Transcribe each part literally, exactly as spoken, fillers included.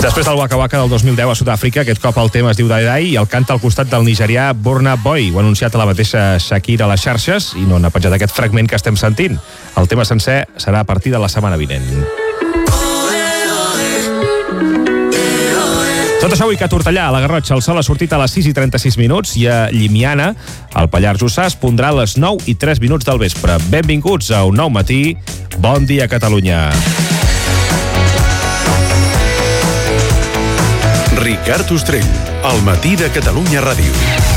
Després del Waka Waka del dos mil deu a Sud-àfrica, aquest cop el tema es diu Dai Dai i el canta al costat del nigerià Burna Boy. Ho ha anunciat a la mateixa Shakira a les xarxes i no n'ha penjat aquest fragment que estem sentint. El tema sencer serà a partir de la setmana vinent. Tot això avui que a Tortellà, a la Garrotxa, el sol ha sortit a les sis i trenta-sis minuts i a Llimiana, al Pallars Jussà, es pondrà a les nou i tres minuts del vespre. Benvinguts a un nou matí. Bon dia, Catalunya. Ricard Ostrell, al matí de Catalunya Ràdio.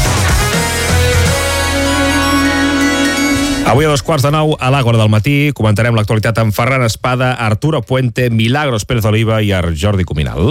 Avui a dos quarts de nou, a l'Àgora del matí, comentarem l'actualitat amb Ferran Espada, Arturo Puente, Milagros Pérez Oliva i Jordi Cuminal.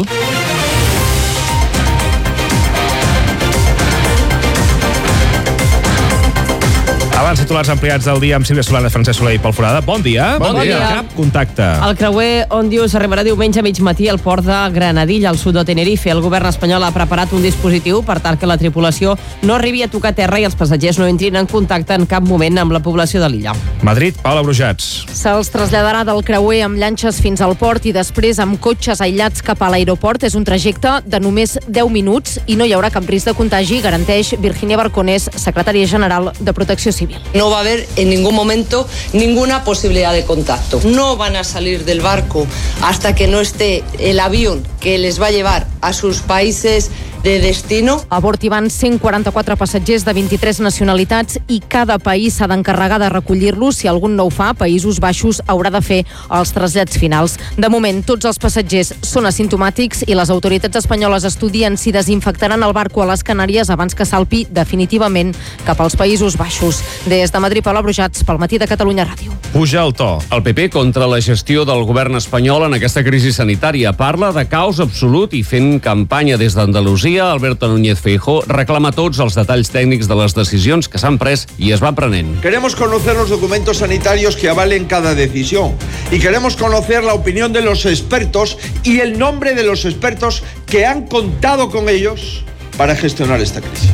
Abans, titulars ampliats del dia amb Sílvia Solana, Francesc Soler i Pol Forada. Bon dia. Bon, bon dia. dia. Cap contacte. El creuer Òndius arribarà diumenge a mig matí al port de Granadilla, al sud de Tenerife. El govern espanyol ha preparat un dispositiu per tal que la tripulació no arribi a tocar terra i els passatgers no entrin en contacte en cap moment amb la població de l'illa. Madrid, Paula Brujats. Se'ls traslladarà del creuer amb llanxes fins al port i després amb cotxes aïllats cap a l'aeroport. És un trajecte de només deu minuts i no hi haurà cap risc de contagi, garanteix Virginia Barconés, secretària general de Protecció Civil. No va a haber en ningún momento ninguna posibilidad de contacto. No van a salir del barco hasta que no esté el avión que les va a llevar a sus países de destino. A bord hi van cent quaranta-quatre passatgers de vint-i-tres nacionalitats i cada país s'ha d'encarregar de recollir-los. Si algun no ho fa, Països Baixos haurà de fer els trasllats finals. De moment, tots els passatgers són asimptomàtics i les autoritats espanyoles estudien si desinfectaran el barco a les Canàries abans que salpi definitivament cap als Països Baixos. Des de Madrid, Paula Brujats, pel matí de Catalunya Ràdio. Puja el to. El P P contra la gestió del govern espanyol en aquesta crisi sanitària. Parla de caos absolut i fent campanya des d'Andalusia. Alberto Núñez Feijóo reclama tots els detalls tècnics de les decisions que s'han pres i es van prenent. Queremos conocer los documentos sanitarios que avalen cada decisión y queremos conocer la opinión de los expertos y el nombre de los expertos que han contado con ellos para gestionar esta crisis.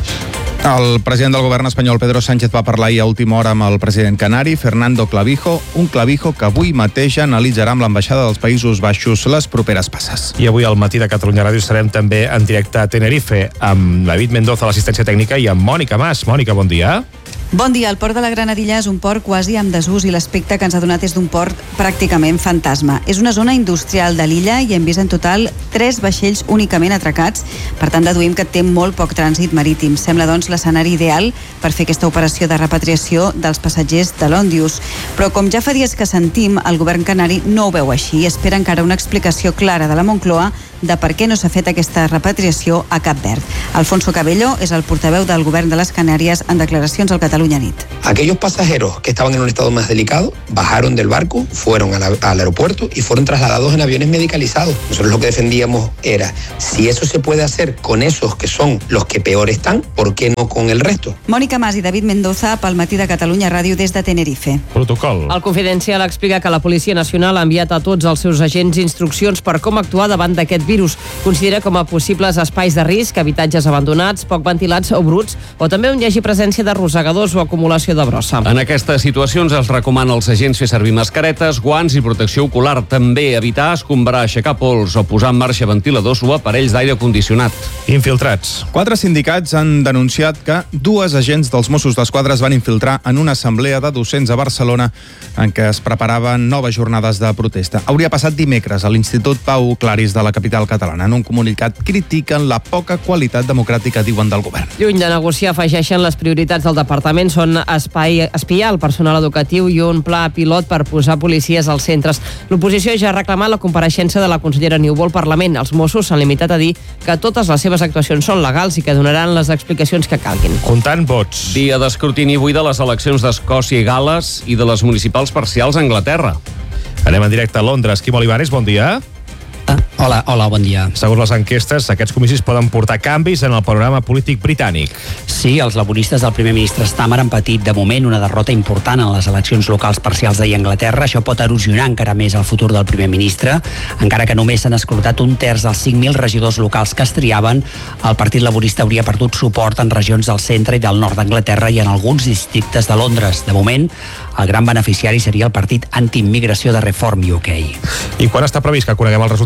El president del govern espanyol, Pedro Sánchez, va parlar ahir a última hora amb el president canari, Fernando Clavijo, un Clavijo que avui mateix analitzarà amb l'ambaixada dels Països Baixos les properes passes. I avui al matí de Catalunya Ràdio estarem també en directe a Tenerife amb David Mendoza, l'assistència tècnica, i amb Mònica Mas. Mònica, bon dia. Bon dia. El port de la Granadilla és un port quasi amb desús i l'aspecte que ens ha donat és d'un port pràcticament fantasma. És una zona industrial de l'illa i hem vist en total tres vaixells únicament atracats. Per tant, deduïm que té molt poc trànsit marítim. Sembla, doncs, l'escenari ideal per fer aquesta operació de repatriació dels passatgers de l'Òndius. Però, com ja fa dies que sentim, el govern canari no ho veu així i espera encara una explicació clara de la Moncloa de per què no s'ha fet aquesta repatriació a Cap Verd. Alfonso Cabello és el portaveu del govern de les Canàries en declaracions al Catalunya Nit. Aquellos pasajeros que estaban en un estado más delicado bajaron del barco, fueron a la, al aeropuerto y fueron trasladados en aviones medicalizados. Nosotros lo que defendíamos era, si eso se puede hacer con esos que son los que peor están, ¿por qué no con el resto? Mònica Mas i David Mendoza pel matí de Catalunya Ràdio des de Tenerife. Protocol. El Confidencial explica que la Policia Nacional ha enviat a tots els seus agents instruccions per com actuar davant d'aquest virus. Considera com a possibles espais de risc, habitatges abandonats, poc ventilats o bruts, o també on hi hagi presència de rosegadors o acumulació de brossa. En aquestes situacions es recomana als agents fer servir mascaretes, guants i protecció ocular. També evitar escombrar, aixecar pols o posar en marxa ventiladors o aparells d'aire condicionat. Infiltrats. Quatre sindicats han denunciat que dues agents dels Mossos d'Esquadra es van infiltrar en una assemblea de docents a Barcelona en què es preparaven noves jornades de protesta. Hauria passat dimecres a l'Institut Pau Claris de la capital catalana. En un comunicat critiquen la poca qualitat democràtica, diuen, del govern. Lluny de negociar, afegeixen les prioritats del departament són espai, espiar el personal educatiu i un pla pilot per posar policies als centres. L'oposició ja ha reclamat la compareixença de la consellera Niubó al Parlament. Els Mossos s'han limitat a dir que totes les seves actuacions són legals i que donaran les explicacions que calguin. Comptant vots. Dia d'escrutini avui de les eleccions d'Escòcia i Gal·les i de les municipals parcials a Anglaterra. Anem en directe a Londres. Quim Olivares, bon dia. Hola, hola, bon dia. Segons les enquestes, aquests comicis poden portar canvis en el panorama polític britànic. Sí, els laboristes del primer ministre Starmer han patit de moment una derrota important en les eleccions locals parcials d'ahir a Anglaterra. Això pot erosionar encara més el futur del primer ministre. Encara que només s'han escrutat un terç dels cinc mil regidors locals que es triaven, el Partit Laborista hauria perdut suport en regions del centre i del nord d'Anglaterra i en alguns districtes de Londres. De moment, el gran beneficiari seria el partit antiimmigració de Reform U K. I quan està previst que coneguem els resultats oficials?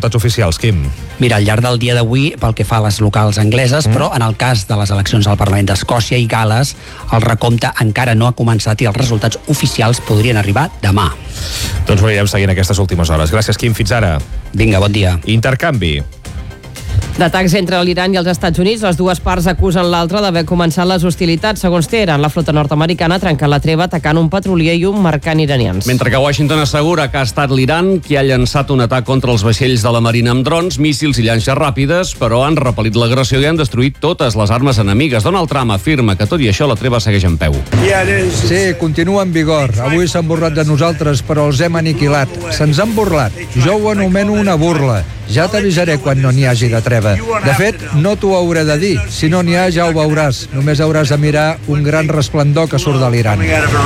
socials, Quim? Mira, al llarg del dia d'avui, pel que fa a les locals angleses, mm. però en el cas de les eleccions al Parlament d'Escòcia i Gales, el recompte encara no ha començat i els resultats oficials podrien arribar demà. Doncs ho anirem seguint aquestes últimes hores. Gràcies, Quim. Fins ara. Vinga, bon dia. Intercanvi. D'atacs entre l'Iran i els Estats Units, les dues parts acusen l'altra d'haver començat les hostilitats. Segons Teheran, la flota nord-americana ha trencat la treva atacant un petrolier i un mercant iranians. Mentre que Washington assegura que ha estat l'Iran qui ha llançat un atac contra els vaixells de la Marina amb drons, míssils i llanxes ràpides, però han repel·lit l'agressió i han destruït totes les armes enemigues. Donald Trump afirma que tot i això la treva segueix en peu. Sí, continua en vigor. Avui s'han burlat de nosaltres, però els hem aniquilat. Se'ns han burlat. Jo ho anomeno una burla. Ja t'avisaré quan no n'hi hagi de treva. De fet, no t'ho hauré de dir. Si no n'hi ha, ja ho veuràs. Només hauràs de mirar un gran resplendor que surt de l'Iran.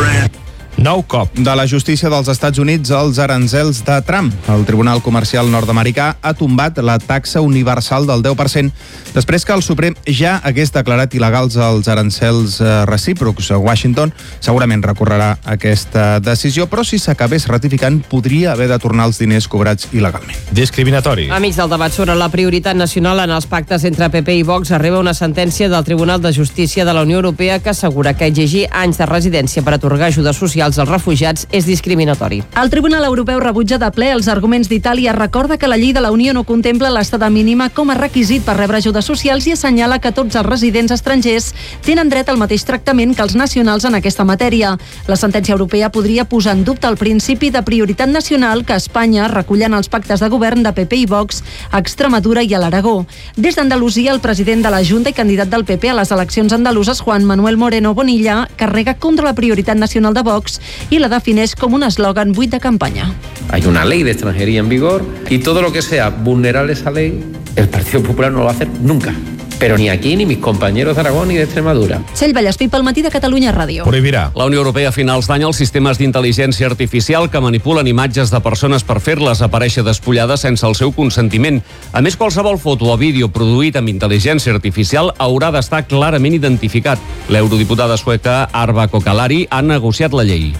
Nou cop. De la justícia dels Estats Units als aranzels de Trump. El Tribunal Comercial nord-americà ha tombat la taxa universal del deu per cent després que el Suprem ja hagués declarat il·legals els arancels recíprocs. Washington segurament recorrerà aquesta decisió, però si s'acabés ratificant podria haver de tornar els diners cobrats il·legalment. Discriminatori. Amics del debat sobre la prioritat nacional en els pactes entre P P i Vox, arriba una sentència del Tribunal de Justícia de la Unió Europea que assegura que exigir anys de residència per atorgar ajudes socials als refugiats és discriminatori. El Tribunal Europeu rebutja de ple els arguments d'Itàlia, recorda que la llei de la Unió no contempla l'estada mínima com a requisit per rebre ajudes socials i assenyala que tots els residents estrangers tenen dret al mateix tractament que els nacionals en aquesta matèria. La sentència europea podria posar en dubte el principi de prioritat nacional que Espanya recull en els pactes de govern de P P i Vox a Extremadura i a l'Aragó. Des d'Andalusia, el president de la Junta i candidat del P P a les eleccions andaluses, Juan Manuel Moreno Bonilla, carrega contra la prioritat nacional de Vox y la defineix com un eslògan buit de campaña. Hay una ley de extranjería en vigor y todo lo que sea vulnerar esa ley, el Partido Popular no lo va a hacer nunca. Pero ni aquí ni mis compañeros de Aragón ni de Extremadura. Txell Vallespí pel matí de Catalunya Ràdio. Prohibirà. La Unió Europea a finals d'any els sistemes d'intel·ligència artificial que manipulen imatges de persones per fer-les aparèixer despullades sense el seu consentiment. A més, qualsevol foto o vídeo produït amb intel·ligència artificial haurà d'estar clarament identificat. L'eurodiputada sueca Arva Kokalari ha negociat la llei.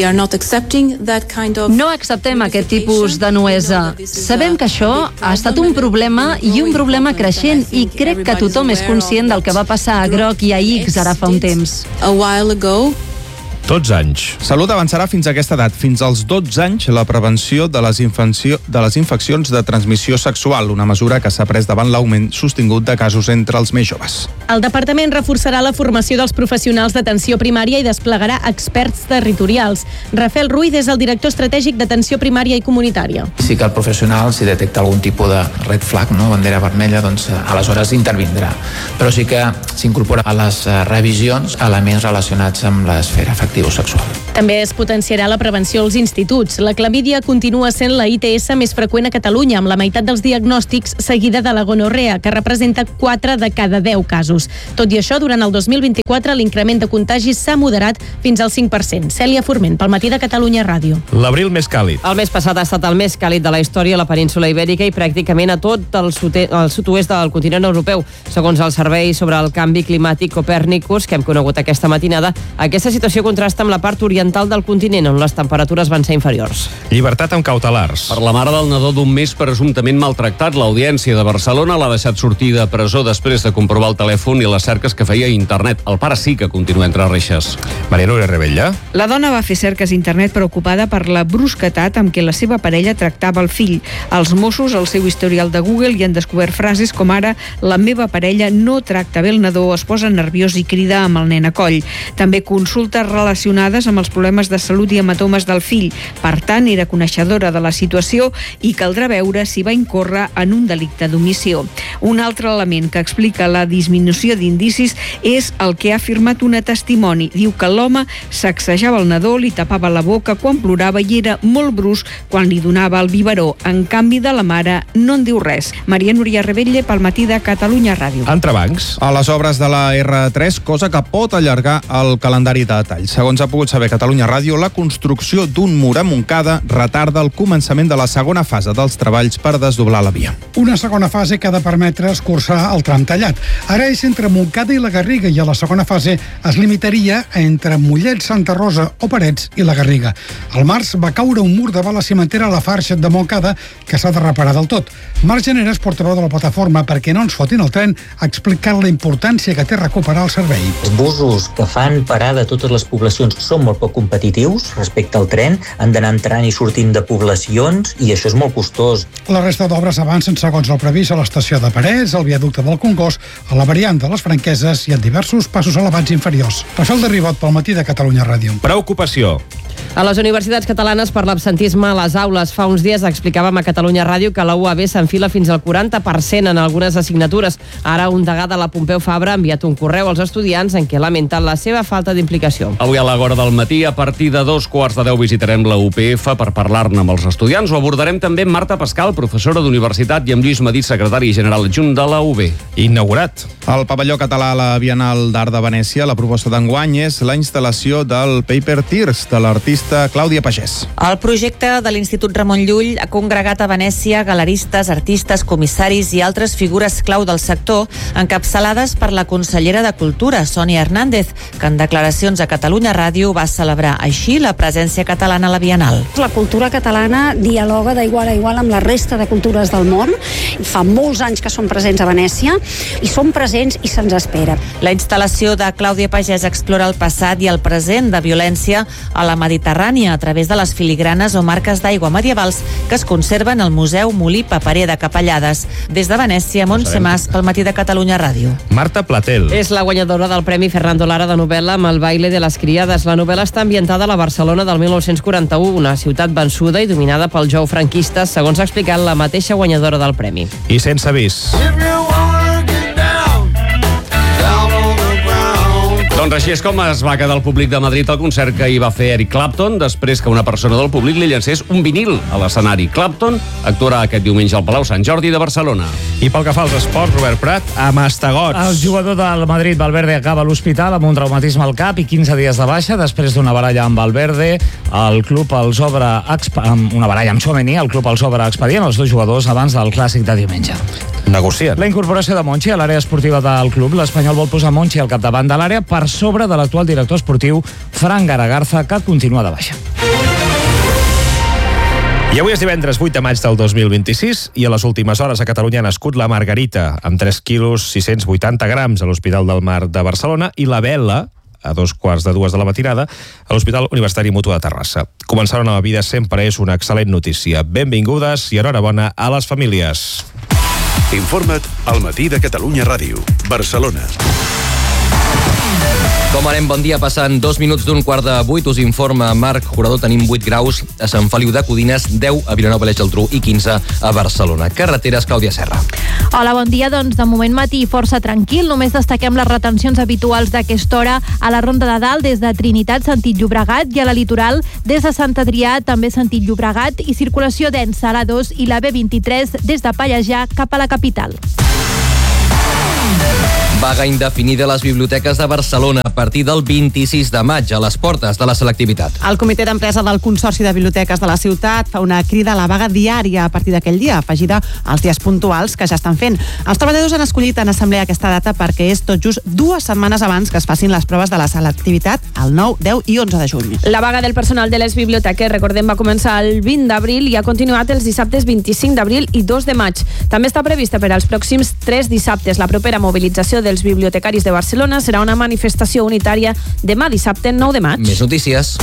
No acceptem aquest tipus de nuesa. Sabem que això ha estat un problema i un problema creixent i crec que tothom és conscient del que va passar a Groc i a X ara fa un temps. dotze anys. Salut avançarà fins a aquesta edat, fins als dotze anys, la prevenció de les, infecció, de les infeccions de transmissió sexual, una mesura que s'ha pres davant l'augment sostingut de casos entre els més joves. El departament reforçarà la formació dels professionals d'atenció primària i desplegarà experts territorials. Rafael Ruiz és el director estratègic d'atenció primària i comunitària. Sí que el professional, si detecta algun tipus de red flag, no, bandera vermella, doncs aleshores intervindrà. Però sí que s'incorpora a les revisions elements relacionats amb l'esfera afectiva sexual. També es potenciarà la prevenció als instituts. La clamídia continua sent la I T S més freqüent a Catalunya, amb la meitat dels diagnòstics seguida de la gonorrea, que representa quatre de cada deu casos. Tot i això, durant el dos mil vint-i-quatre l'increment de contagis s'ha moderat fins al cinc per cent. Cèlia Forment, pel matí de Catalunya Ràdio. L'abril més càlid. El mes passat ha estat el més càlid de la història a la península ibèrica i pràcticament a tot el, sud- el sud-oest del continent europeu. Segons el Servei sobre el Canvi Climàtic Copernicus, que hem conegut aquesta matinada, aquesta situació contrasta amb la part oriental del continent, on les temperatures van ser inferiors. Llibertat amb cautelars. Per la mare del nadó d'un mes presumptament maltractat, l'Audiència de Barcelona l'ha deixat sortir de presó després de comprovar el telèfon i les cerques que feia a internet. El pare sí que continua entre reixes. Maria Núria Rebella. La dona va fer cerques a internet preocupada per la brusquetat amb què la seva parella tractava el fill. Els Mossos, al seu historial de Google, hi han descobert frases com ara «La meva parella no tracta bé el nadó, es posa nerviós i crida amb el nen a coll». També consultes relacionades amb els problemes de salut i hematomes del fill. Per tant, era coneixedora de la situació i caldrà veure si va incórrer en un delicte d'omissió. Un altre element que explica la disminució d'indicis és el que ha afirmat una testimoni. Diu que l'home sacsejava el nadó, li tapava la boca quan plorava i era molt brusc quan li donava el biberó. En canvi, de la mare no en diu res. Maria Núria Rebella, pel matí de Catalunya Ràdio. Entrebancs. A les obres de la erre tres, cosa que pot allargar el calendari de detalls. Segons ha pogut saber Catalunya Ràdio, la construcció d'un mur a Montcada retarda el començament de la segona fase dels treballs per desdoblar la via. Una segona fase que ha de permetre escurçar el tram tallat. Ara és entre Montcada i la Garriga i a la segona fase es limitaria entre Mollet, Santa Rosa o Parets i la Garriga. Al març va caure un mur davant la cimentera a la Farxa de Montcada que s'ha de reparar del tot. Marc Generes, portaveu de la plataforma Perquè no ens fotin el tren, ha explicat la importància que té recuperar el servei. Els busos que fan parada a totes les poblacions són molt poc competitius respecte al tren, han d'anar entrant i sortint de poblacions i això és molt costós. La resta d'obres avancen segons el previst a l'estació de Parets, al viaducte del Congost, a la variant de les Franqueses i en diversos passos elevats inferiors. Rafael de Ribot pel Matí de Catalunya Ràdio. Preocupació. A les universitats catalanes per l'absentisme a les aules. Fa uns dies explicàvem a Catalunya Ràdio que la U A B s'enfila fins al quaranta per cent en algunes assignatures. Ara un degà de la Pompeu Fabra ha enviat un correu als estudiants en què ha lamentat la seva falta d'implicació. Avui a l'hora del matí, a partir de dos quarts de deu, visitarem la U P F per parlar-ne amb els estudiants. Ho abordarem també amb Marta Pascal, professora d'universitat, i amb Lluís Madí, secretari general adjunt de la U B. Inaugurat. Al pavelló català a la Bienal d'Art de Venècia, la proposta d'enguany és la instal·lació del Paper Tears de l'artista Clàudia Pagès. El projecte de l'Institut Ramon Llull ha congregat a Venècia galeristes, artistes, comissaris i altres figures clau del sector, encapçalades per la consellera de Cultura, Sònia Hernández, que en declaracions a Catalunya Ràdio va celebrar així la presència catalana a la Bienal. La cultura catalana dialoga d'igual a igual amb la resta de cultures del món. Fa molts anys que són presents a Venècia i són presents i se'ns espera. La instal·lació de Clàudia Pagès explora el passat i el present de violència a la Mediterrània a través de les filigranes o marques d'aigua medievals que es conserven al Museu Molí Paperer de Capellades. Des de Venècia, Montse Mas, pel Matí de Catalunya Ràdio. Marta Platel. És la guanyadora del Premi Fernando Lara de novel·la amb El baile de les criades. La novel·la està ambientada a la Barcelona del mil nou-cents quaranta-u, una ciutat vençuda i dominada pel jou franquista, segons ha explicat la mateixa guanyadora del premi. I sense avís. Doncs així és com es va quedar el públic de Madrid al concert que hi va fer Eric Clapton després que una persona del públic li llancés un vinil a l'escenari. Clapton actuarà aquest diumenge al Palau Sant Jordi de Barcelona. I pel que fa als esports, Robert Prat, a mastegots. El jugador del Madrid, Valverde, acaba a l'hospital amb un traumatisme al cap i quinze dies de baixa després d'una baralla amb Valverde. El club els obre amb una baralla amb Tchouaméni, el club els obre expedient els dos jugadors abans del clàssic de diumenge. Negocien. La incorporació de Monchi a l'àrea esportiva del club. L'Espanyol vol posar Monchi al capdavant de l'àrea per sobre de l'actual director esportiu Fran Garagarza, que continua de baixa. I avui és divendres vuit de maig del dos mil vint-i-sis i a les últimes hores a Catalunya ha nascut la Margarita, amb tres quilos sis-cents vuitanta grams a l'Hospital del Mar de Barcelona, i la Bela, a dos quarts de dues de la matinada, a l'Hospital Universitari Mutu de Terrassa. Començar una nova vida sempre és una excel·lent notícia. Benvingudes i enhorabona a les famílies. Informa't al Matí de Catalunya Ràdio, Barcelona. Com anem? Bon dia. Passant dos minuts d'un quart de vuit. Us informa Marc Jurador. Tenim vuit graus a Sant Feliu de Codines, deu a Vilanova i la Geltrú i quinze a Barcelona. Carreteres, Clàudia Serra. Hola, bon dia. Doncs de moment matí força tranquil. Només destaquem les retencions habituals d'aquesta hora a la Ronda de Dalt des de Trinitat, sentit Llobregat, i a la Litoral des de Sant Adrià, també sentit Llobregat, i circulació densa a l'A dos i la B vint-i-tres des de Pallejà cap a la capital. Vaga indefinida a les biblioteques de Barcelona a partir del vint-i-sis de maig, a les portes de la selectivitat. El comitè d'empresa del Consorci de Biblioteques de la ciutat fa una crida a la vaga diària a partir d'aquell dia, afegida als dies puntuals que ja estan fent. Els treballadors han escollit en assemblea aquesta data perquè és tot just dues setmanes abans que es facin les proves de la selectivitat el nou, deu i onze de juny. La vaga del personal de les biblioteques, recordem, va començar el vint d'abril i ha continuat els dissabtes vint-i-cinc d'abril i dos de maig. També està prevista per als pròxims tres dissabtes. La propera mobilització dels bibliotecaris de Barcelona serà una manifestació unitària demà dissabte nou de maig. Més notícies.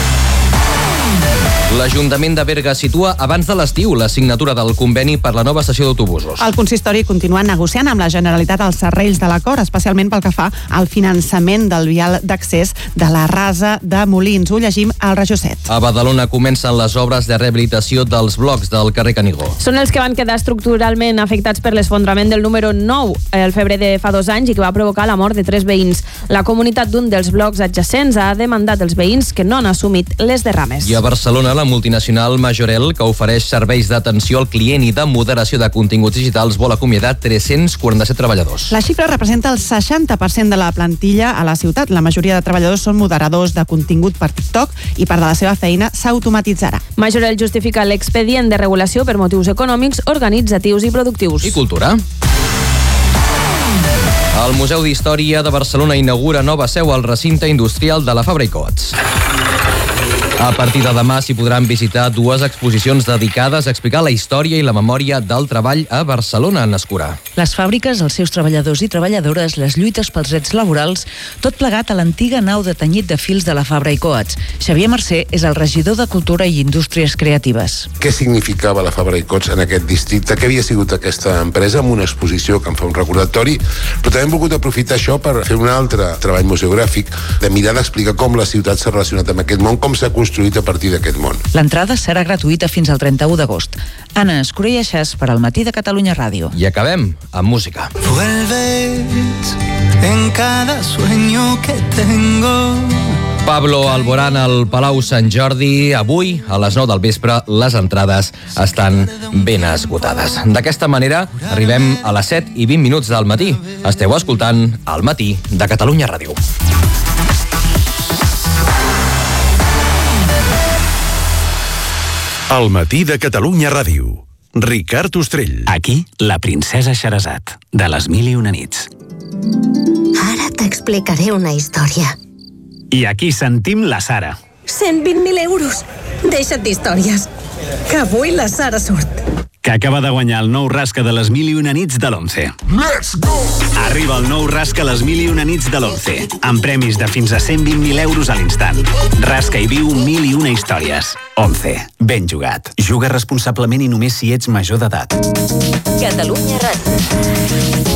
L'Ajuntament de Berga situa abans de l'estiu la signatura del conveni per la nova estació d'autobusos. El consistori continua negociant amb la Generalitat els serrells de l'acord, especialment pel que fa al finançament del vial d'accés de la Rasa de Molins. Ho llegim al Regió set. A Badalona comencen les obres de rehabilitació dels blocs del carrer Canigó. Són els que van quedar estructuralment afectats per l'esfondrament del número nou el febrer de fa dos anys i que va provocar la mort de tres veïns. La comunitat d'un dels blocs adjacents ha demandat als veïns que no han assumit les derrames. I a Barcelona, la multinacional Majorel, que ofereix serveis d'atenció al client i de moderació de continguts digitals, vol acomiadar tres-cents quaranta-set treballadors. La xifra representa el seixanta per cent de la plantilla a la ciutat. La majoria de treballadors són moderadors de contingut per TikTok i part de la seva feina s'automatitzarà. Majorel justifica l'expedient de regulació per motius econòmics, organitzatius i productius. I cultura. El Museu d'Història de Barcelona inaugura nova seu al recinte industrial de la Fabra i Coats. A partir de demà s'hi podran visitar dues exposicions dedicades a explicar la història i la memòria del treball a Barcelona, en Escurà. Les fàbriques, els seus treballadors i treballadores, les lluites pels drets laborals, tot plegat a l'antiga nau de tenyit de fils de la Fabra i Coats. Xavier Mercè és el regidor de Cultura i Indústries Creatives. Què significava la Fabra i Coats en aquest districte? Què havia sigut aquesta empresa amb una exposició que en fa un recordatori? Però també hem volgut aprofitar això per fer un altre treball museogràfic de mirar d'explicar com la ciutat s'ha relacionat amb aquest món, com s'ha construït a partir d'aquest món. L'entrada serà gratuïta fins al trenta-u d'agost. Anna Escurà i Aixàs per al Matí de Catalunya Ràdio. I acabem amb música. Vuelves en cada sueño que tengo. Pablo Alborán al Palau Sant Jordi. Avui, a les nou del vespre, les entrades estan ben esgotades. D'aquesta manera, arribem a les set i vint minuts del matí. Esteu escoltant El Matí de Catalunya Ràdio. El Matí de Catalunya Ràdio. Ricard Ostrell. Aquí, la princesa Xerazat, de les mil i una nits. Ara t'explicaré una història. I aquí sentim la Sara. cent vint mil euros. Deixa't d'històries. Que avui la Sara surt. Que acaba de guanyar el nou Rasca de les mil i una nits de l'Once. Let's go! Arriba el nou Rasca les mil i una nits de l'Once, amb premis de fins a cent vint mil euros a l'instant. Rasca i viu mil i una històries. Once. Ben jugat. Juga responsablement i només si ets major d'edat. Catalunya Ràdio.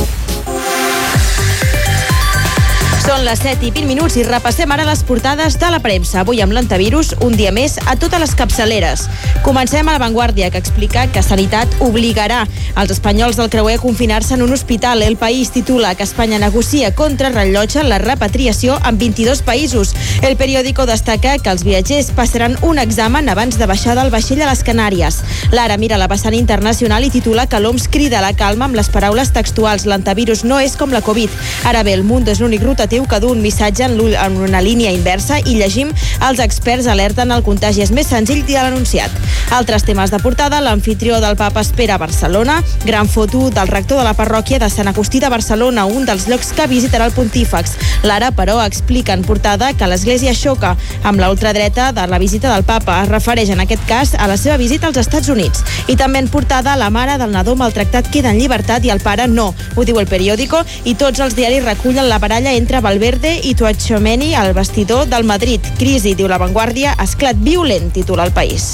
Són les set i vint minuts i repassem ara les portades de la premsa. Avui amb l'antivirus, un dia més a totes les capçaleres. Comencem a La Vanguardia, que explica que Sanitat obligarà els espanyols del creuer a confinar-se en un hospital. El País titula que Espanya negocia contra rellotge la repatriació en vint-i-dos països. El periòdico destaca que els viatgers passaran un examen abans de baixar del vaixell a les Canàries. L'Ara mira la vessant internacional i titula que l'O M S crida la calma amb les paraules textuals. L'antivirus no és com la Covid. Ara bé, el Mundo és l'únic rotatiu que du un missatge en, en una línia inversa i llegim els experts alerten el contagi és més senzill que l'anunciat. Altres temes de portada, l'anfitrió del Papa espera a Barcelona, gran foto del rector de la parròquia de Sant Agustí de Barcelona, un dels llocs que visitarà el pontífex. L'Ara, però, explica en portada que l'Església xoca amb la ultradreta de la visita del Papa. Es refereix en aquest cas a la seva visita als Estats Units. I també en portada, la mare del nadó maltractat queda en llibertat i el pare no. Ho diu el periòdico i tots els diaris recullen la baralla entre Valverde i Tchouaméni al vestidor del Madrid. Crisi, diu La Vanguardia, esclat violent, titula El País.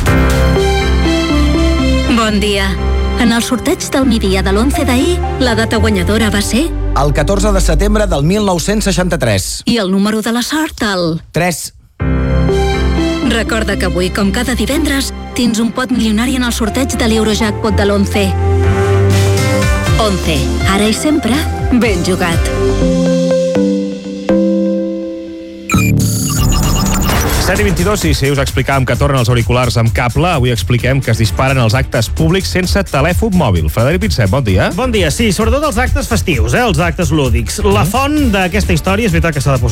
Bon dia. En el sorteig del migdia de l'onze d'ahir, la data guanyadora va ser... El catorze de setembre del mil nou-cents seixanta-tres. I el número de la sort, el... tres. Recorda que avui, com cada divendres, tens un pot milionari en el sorteig de l'Eurojackpot de l'onze. onze. Ara i sempre, ben jugat. set i vint-i-dos, i si us explicàvem que tornen els auriculars amb cable, avui expliquem que es disparen els actes públics sense telèfon mòbil. Frederic Pinsep, bon dia. Bon dia, sí, sobretot els actes festius, eh, els actes lúdics. La font d'aquesta història és veritat que s'ha de posar